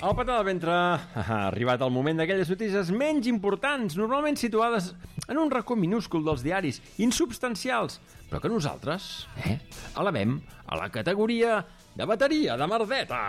Al petó del ventre ha arribat el moment d'aquelles notícies menys importants, normalment situades en un racó minúscul dels diaris, insubstancials, però que nosaltres elevem a la categoria de bateria de merdeta.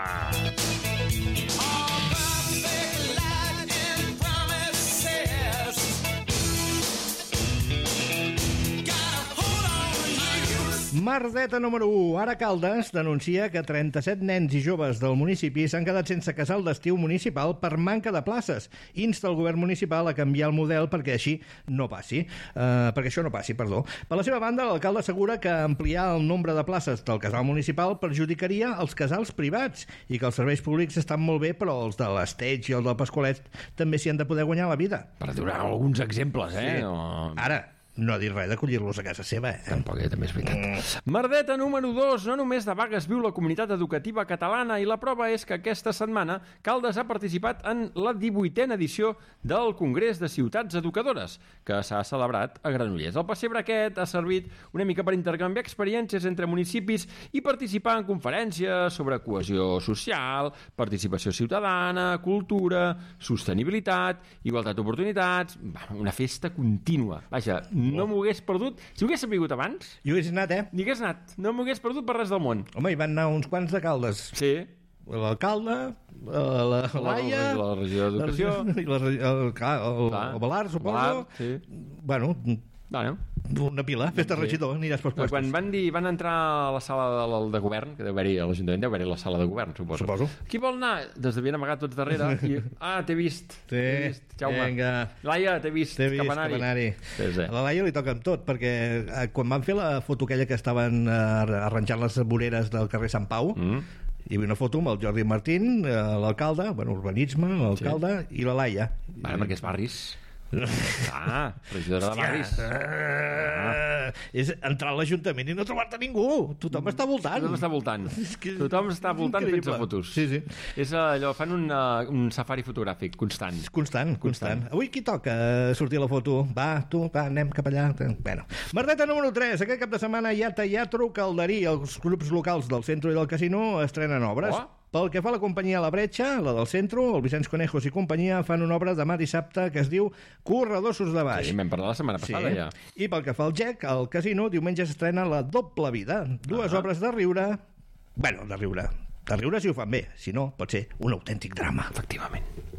Merdeta número 1. Ara Caldes denuncia que 37 nens i joves del municipi s'han quedat sense casal d'estiu municipal per manca de places. Insta el govern municipal a canviar el model perquè això no passi. Per la seva banda, l'alcalde assegura que ampliar el nombre de places del casal municipal perjudicaria els casals privats i que els serveis públics estan molt bé, però els de l'Esteig i el del Pasqualet també s'hi han de poder guanyar la vida. Per donar alguns exemples, Sí. No... Ara, no dir res d'acollir-los a casa seva, Tampoc, també és veritat. Merdeta número 2. No només de vagues viu la comunitat educativa catalana i la prova és que aquesta setmana Caldes ha participat en la 18a edició del Congrés de Ciutats Educadores, que s'ha celebrat a Granollers. El pessebre aquest ha servit una mica per intercanviar experiències entre municipis i participar en conferències sobre cohesió social, participació ciutadana, cultura, sostenibilitat, igualtat d'oportunitats... Una festa contínua. Vaja, no m'ho hagués perdut. Si ho hagués sabut abans... I ho hagués anat, Ni hagués anat. No m'ho hagués perdut per res del món. Home, hi van anar uns quants de Caldes. Sí. L'alcalde, la Laia... La regió d'Educació. I el Balar, suposo. Balar, sí. Bueno, una pila. Fes-te regidor, aniràs pels puestos. Quan van entrar a la sala de govern, que deu haver-hi a l'Ajuntament, deu haver-hi la sala de govern, suposo. Qui vol anar? Des devien amagat tots darrere. I... t'he vist. Sí, t'he vist. Jaume. Vinga. Laia, t'he vist. Cap anar-hi. Sí. A la Laia li toca amb tot, perquè quan van fer la foto aquella que estaven arranjant les voreres del carrer Sant Pau, hi havia una foto amb el Jordi Martín, l'alcalde, urbanisme, l'alcalde, i la Laia. Perquè és barris. Regidora de barris. És entrar a l'Ajuntament i no trobar-te ningú. Tothom està voltant. Tothom està voltant fent-se fotos. Sí. És allò, fan un safari fotogràfic constant. Constant. Avui qui toca sortir a la foto? Va, anem cap allà. Bueno. Merdeta número 3. Aquest cap de setmana hi ha Teatro Calderí. Els grups locals del centre i del casino estrenen obres. Pel que fa a la companyia La Bretxa, la del centre, el Vicenç Conejos i companyia fan una obra demà dissabte que es diu Corredossos de Baix. Sí, vam parlar la setmana passada, ja. I pel que fa al GEC, al casino, diumenge s'estrena La Doble Vida. Dues obres de riure... De riure si ho fan bé. Si no, pot ser un autèntic drama. Efectivament.